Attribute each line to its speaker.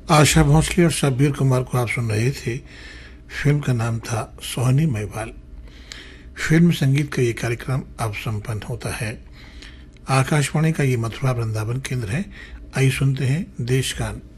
Speaker 1: आशा भोसले और शब्बीर कुमार को आप सुन रहे थे। फिल्म का नाम था सोहनी महिवाल। फिल्म संगीत का ये कार्यक्रम अब संपन्न होता है। आकाशवाणी का ये मथुरा वृंदावन केंद्र है। आइए सुनते हैं देश गान।